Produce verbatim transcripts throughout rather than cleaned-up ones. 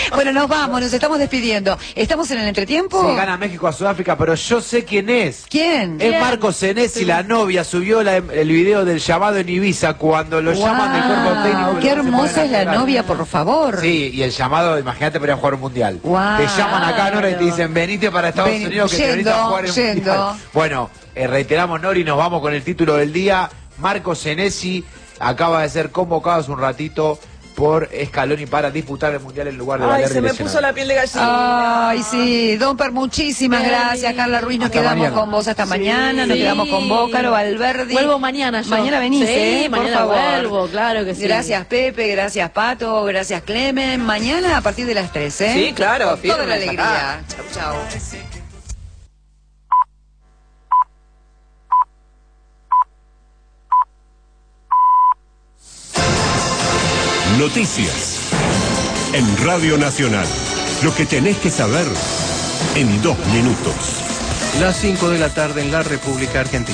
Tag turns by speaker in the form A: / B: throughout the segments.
A: Bueno, nos vamos, nos estamos despidiendo. ¿Estamos en el entretiempo?
B: Sí, gana México a Sudáfrica, pero yo sé quién es.
A: ¿Quién?
B: Es
A: ¿Quién?
B: Marco Senesi, la novia, subió la, el video del llamado en Ibiza cuando lo
A: wow,
B: llaman del cuerpo técnico.
A: ¡Qué hermosa es la novia, por favor!
B: Sí, y el llamado, imagínate, para jugar un mundial.
A: Wow.
B: Te llaman acá, Nora, y te dicen, venite para Estados
A: Ven,
B: Unidos, que
A: yendo,
B: te venís a jugar en
A: yendo.
B: mundial. Bueno, eh, reiteramos, Nori, nos vamos con el título del día. Marco Senesi acaba de ser convocado hace un ratito por Scaloni para disputar el mundial en lugar de Valerdi.
C: Ay, se me
B: lesionado.
C: puso la piel de gallina.
A: Ay, sí, Domper, muchísimas
C: Bien.
A: gracias. Carla Ruiz, nos
B: Hasta
A: quedamos
B: mañana.
A: con vos hasta
C: Sí.
A: mañana, nos quedamos con vos, Caro Valverdi.
C: Vuelvo mañana yo.
A: Mañana venís,
C: sí,
A: ¿eh?
C: mañana
A: por favor.
C: vuelvo, claro que sí.
A: Gracias, Pepe, gracias, Pato, gracias, Clemen. Mañana a partir de las tres, ¿eh?
C: Sí, claro,
A: Con toda la
C: firmes
A: alegría.
C: acá.
A: Chau, chau.
D: Noticias en Radio Nacional. Lo que tenés que saber en dos minutos.
E: Las cinco de la tarde en la República Argentina.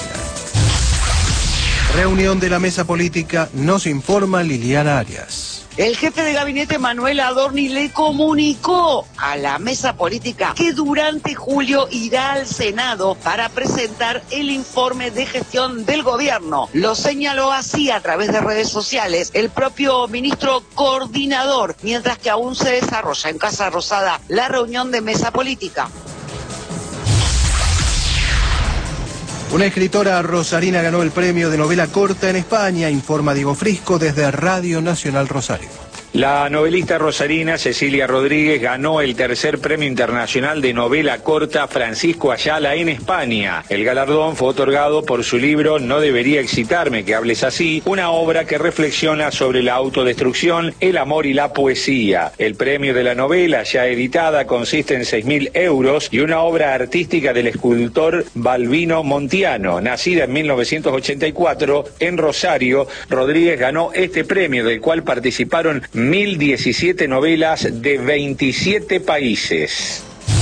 E: Reunión de la mesa política, nos informa Liliana Arias.
F: El jefe de gabinete Manuel Adorni le comunicó a la mesa política que durante julio irá al Senado para presentar el informe de gestión del gobierno. Lo señaló así a través de redes sociales el propio ministro coordinador, mientras que aún se desarrolla en Casa Rosada la reunión de mesa política.
E: Una escritora rosarina ganó el premio de novela corta en España, informa Diego Frisco desde Radio Nacional Rosario.
G: La novelista rosarina Cecilia Rodríguez ganó el tercer premio internacional de novela corta Francisco Ayala en España. El galardón fue otorgado por su libro No debería excitarme que hables así, una obra que reflexiona sobre la autodestrucción, el amor y la poesía. El premio de la novela, ya editada, consiste en seis mil euros y una obra artística del escultor Balbino Montiano. Nacida en mil novecientos ochenta y cuatro en Rosario, Rodríguez ganó este premio, del cual participaron mil diecisiete novelas de veintisiete países.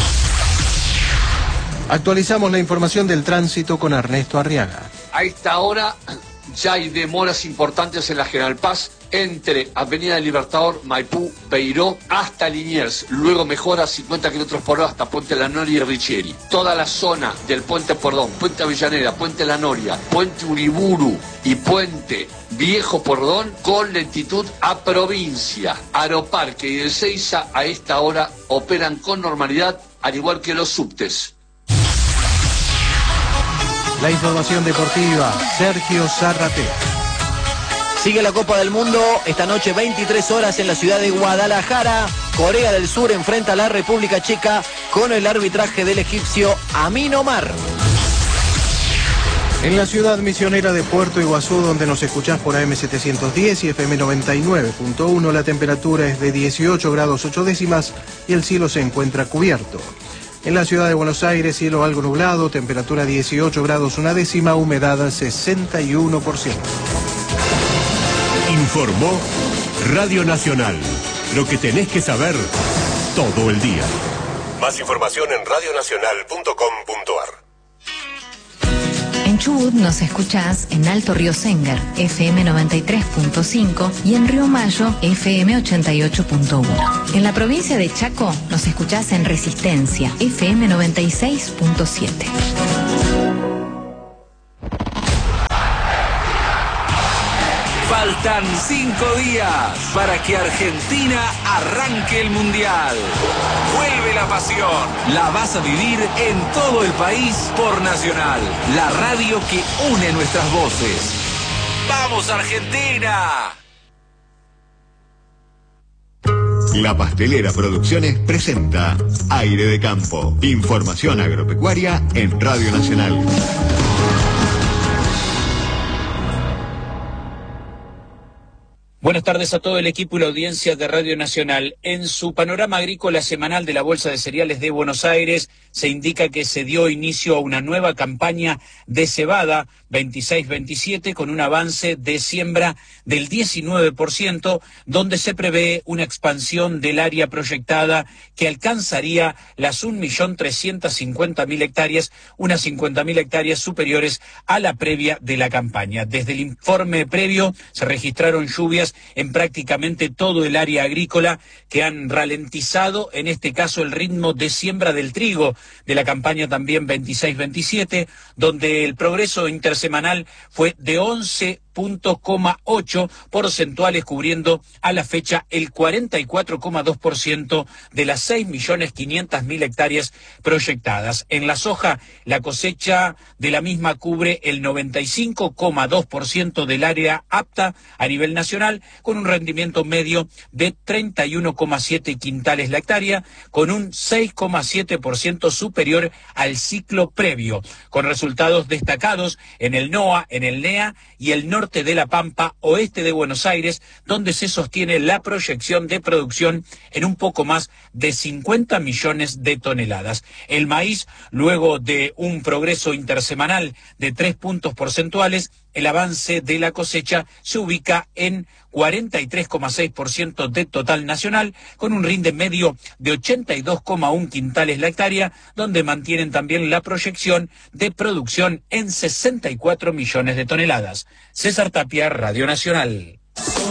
E: Actualizamos la información del tránsito con Ernesto Arriaga.
H: A esta hora ya hay demoras importantes en la General Paz entre Avenida del Libertador, Maipú, Peiró, hasta Liniers. Luego mejora cincuenta kilómetros por hora hasta Puente La Noria y Richieri. Toda la zona del Puente Pordón, Puente Avellaneda, Puente La Noria, Puente Uriburu y Puente Viejo Pordón con lentitud a provincia. Aeroparque y Ezeiza a esta hora operan con normalidad, al igual que los subtes.
E: La información deportiva, Sergio Zarratea.
I: Sigue la Copa del Mundo, esta noche veintitrés horas en la ciudad de Guadalajara. Corea del Sur enfrenta a la República Checa con el arbitraje del egipcio Amin Omar.
E: En la ciudad misionera de Puerto Iguazú, donde nos escuchás por A M setecientos diez y F M noventa y nueve punto uno, la temperatura es de dieciocho grados ocho décimas y el cielo se encuentra cubierto. En la ciudad de Buenos Aires, cielo algo nublado, temperatura dieciocho grados una décima, humedad sesenta y uno por ciento.
D: Informó Radio Nacional. Lo que tenés que saber todo el día. Más información en radio nacional punto com punto ar.
J: En Chubut nos escuchás en Alto Río Sengar, F M noventa y tres punto cinco y en Río Mayo, F M ochenta y ocho punto uno. En la provincia de Chaco nos escuchás en Resistencia, F M noventa y seis punto siete.
K: Faltan cinco días para que Argentina arranque el Mundial. Vuelve la pasión. La vas a vivir en todo el país por Nacional, la radio que une nuestras voces. ¡Vamos, Argentina!
L: La Pastelera Producciones presenta Aire de Campo. Información agropecuaria en Radio Nacional.
M: Buenas tardes a todo el equipo y la audiencia de Radio Nacional. En su panorama agrícola semanal de la Bolsa de Cereales de Buenos Aires se indica que se dio inicio a una nueva campaña de cebada veintiséis veintisiete con un avance de siembra del diecinueve por ciento, donde se prevé una expansión del área proyectada que alcanzaría las un millón trescientas cincuenta mil hectáreas, unas cincuenta mil hectáreas superiores a la previa de la campaña. Desde el informe previo se registraron lluvias en prácticamente todo el área agrícola, que han ralentizado en este caso el ritmo de siembra del trigo de la campaña también veintiséis veintisiete, donde el progreso intersemanal fue de once punto ocho porcentuales, cubriendo a la fecha el cuarenta y cuatro coma dos por ciento de las seis millones quinientas mil hectáreas proyectadas. En la soja, la cosecha de la misma cubre el noventa y cinco coma dos por ciento del área apta a nivel nacional, con un rendimiento medio de treinta y uno coma siete quintales la hectárea, con un seis coma siete por ciento superior al ciclo previo, con resultados destacados en el NOA, en el NEA y el norte de La Pampa, oeste de Buenos Aires, donde se sostiene la proyección de producción en un poco más de cincuenta millones de toneladas. El maíz, luego de un progreso intersemanal de tres puntos porcentuales, el avance de la cosecha se ubica en cuarenta y tres coma seis por ciento del total nacional, con un rinde medio de ochenta y dos coma uno quintales la hectárea, donde mantienen también la proyección de producción en sesenta y cuatro millones de toneladas. César Tapia, Radio Nacional.